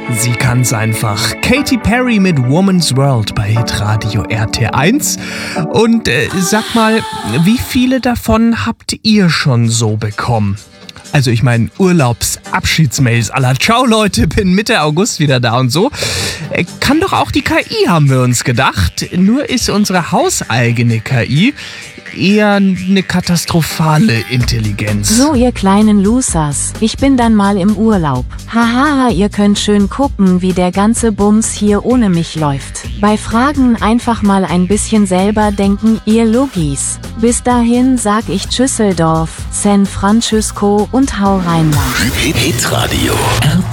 Sie kann's einfach. Katy Perry mit Woman's World bei Hitradio RT1. Und sag mal, wie viele davon habt ihr schon so bekommen? Also ich meine Urlaubsabschiedsmails à la Ciao Leute, bin Mitte August wieder da und so. Kann doch auch die KI, haben wir uns gedacht. Nur ist unsere hauseigene KI eher eine katastrophale Intelligenz. So, ihr kleinen Losers, ich bin dann mal im Urlaub. Haha, ihr könnt schön gucken, wie der ganze Bums hier ohne mich läuft. Bei Fragen einfach mal ein bisschen selber denken, ihr Logis. Bis dahin sag ich Tschüsseldorf, San Francisco und hau rein. Hitradio